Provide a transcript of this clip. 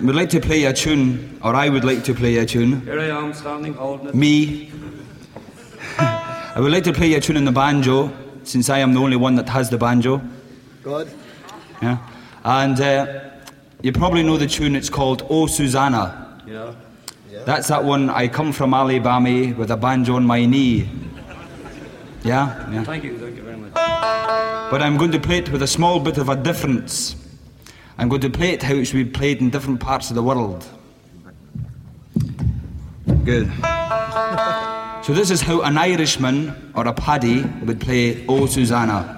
would like to play a tune, or I would like to play a tune. Here I am, standing, holding it. Me. I would like to play a tune on the banjo, since I am the only one that has the banjo. Good. Yeah. And you probably know the tune, it's called Oh Susanna. Yeah. That's that one, I come from Alabama with a banjo on my knee. Yeah? Yeah. Thank you very much. But I'm going to play it with a small bit of a difference. I'm going to play it how it should be played in different parts of the world. Good. So this is how an Irishman or a Paddy would play Oh Susanna.